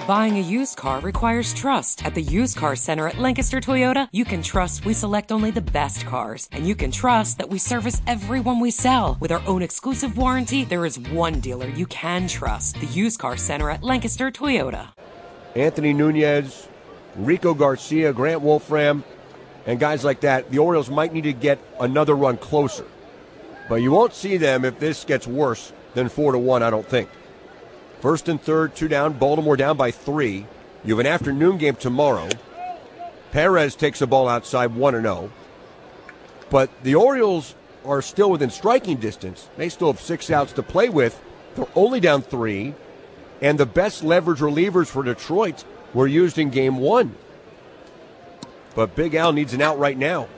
Buying a used car requires trust. At the Used Car Center at Lancaster Toyota, you can trust we select only the best cars. And you can trust that we service everyone we sell. With our own exclusive warranty, there is one dealer you can trust. The Used Car Center at Lancaster Toyota. Anthony Nunez, Rico Garcia, Grant Wolfram, and guys like that, the Orioles might need to get another run closer. But you won't see them if this gets worse than 4-1, I don't think. First and third, 2 down. Baltimore down by 3. You have an afternoon game tomorrow. Perez takes the ball outside 1-0. But the Orioles are still within striking distance. They still have 6 outs to play with. They're only down 3. And the best leverage relievers for Detroit were used in game 1. But Big Al needs an out right now.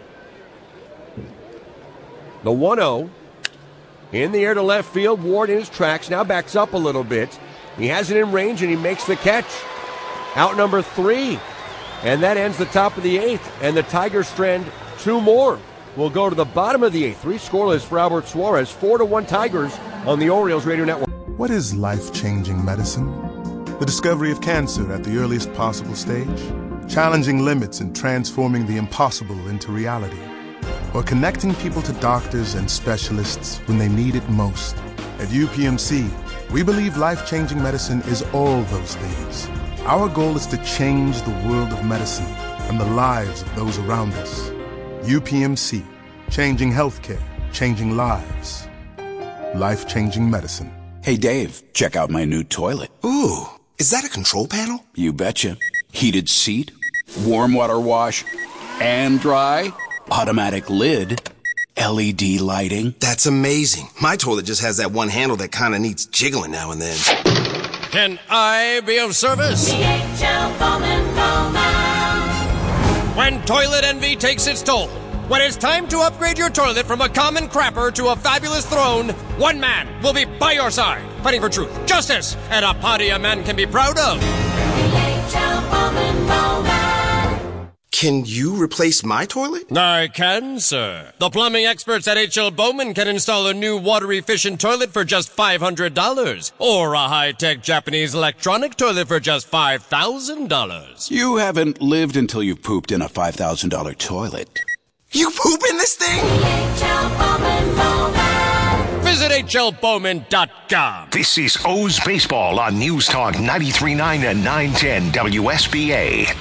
The 1-0. In the air to left field. Ward in his tracks. Now backs up a little bit. He has it in range, and he makes the catch. Out number 3. And that ends the top of the 8th. And the Tigers strand 2 more. We'll go to the bottom of the 8th. 3 scoreless for Albert Suarez. 4-1 Tigers on the Orioles Radio Network. What is life-changing medicine? The discovery of cancer at the earliest possible stage? Challenging limits and transforming the impossible into reality? Or connecting people to doctors and specialists when they need it most? At UPMC, we believe life-changing medicine is all those things. Our goal is to change the world of medicine and the lives of those around us. UPMC, changing healthcare, changing lives. Life-changing medicine. Hey, Dave, check out my new toilet. Ooh, is that a control panel? You betcha. Heated seat, warm water wash, and dry, automatic lid, LED lighting. That's amazing. My toilet just has that one handle that kind of needs jiggling now and then. Can I be of service? DHL Bowman Bowman. When toilet envy takes its toll, when it's time to upgrade your toilet from a common crapper to a fabulous throne, one man will be by your side, fighting for truth, justice, and a party a man can be proud of. DHL Bowman Bowman. Can you replace my toilet? I can, sir. The plumbing experts at H.L. Bowman can install a new water-efficient toilet for just $500, or a high-tech Japanese electronic toilet for just $5,000. You haven't lived until you've pooped in a $5,000 toilet. You poop in this thing? DHL Bowman Bowman. Visit HLBowman.com. This is O's Baseball on News Talk 93.9 and 910 WSBA.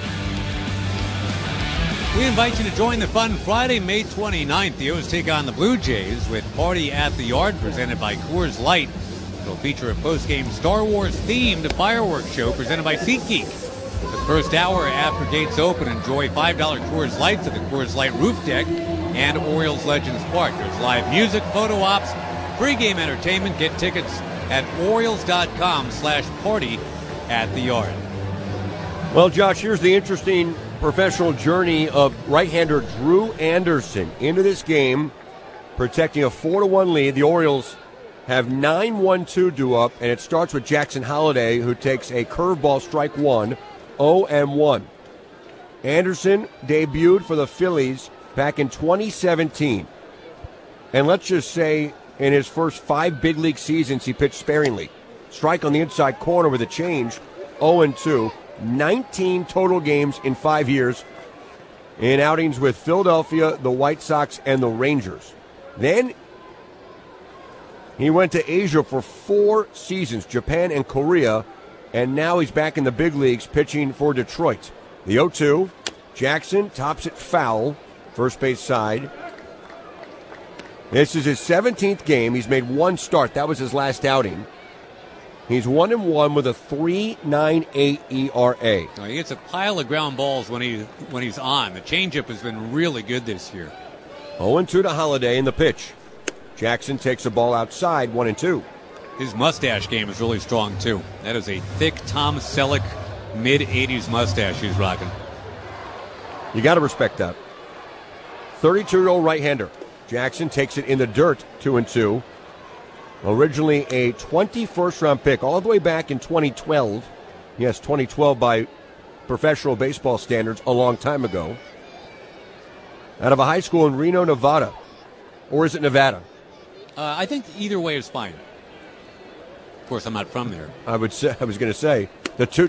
We invite you to join the fun Friday, May 29th. The O's take on the Blue Jays with Party at the Yard presented by Coors Light. It'll feature a post-game Star Wars-themed fireworks show presented by SeatGeek. For the first hour after gates open, enjoy $5 Coors Lights at the Coors Light roof deck and Orioles Legends Park. There's live music, photo ops, pre-game entertainment. Get tickets at Orioles.com/party at the Yard. Well, Josh, here's the interesting professional journey of right-hander Drew Anderson into this game, protecting a 4-1 lead. The Orioles have 9-1-2 due up, and it starts with Jackson Holliday, who takes a curveball, strike 1, 0-1. Anderson debuted for the Phillies back in 2017. And let's just say in his first 5 big league seasons, he pitched sparingly. Strike on the inside corner with a change, 0-2. 19 total games in 5 years in outings with Philadelphia, the White Sox, and the Rangers. Then he went to Asia for 4 seasons, Japan and Korea, and now he's back in the big leagues pitching for Detroit. The 0-2, Jackson tops it foul, first base side. This is his 17th game. He's made 1 start. That was his last outing. He's 1-1 with a 3.98 ERA. He gets a pile of ground balls when he's on. The changeup has been really good this year. 0-2 to Holliday in the pitch. Jackson takes a ball outside, 1-2. His mustache game is really strong, too. That is a thick Tom Selleck mid-'80s mustache he's rocking. You got to respect that. 32-year-old right-hander. Jackson takes it in the dirt, 2-2. Originally a 21st-round pick all the way back in 2012. Yes, 2012 by professional baseball standards, a long time ago. Out of a high school in Reno, Nevada. Or is it Nevada? I think either way is fine. Of course, I'm not from there. I was going to say, the two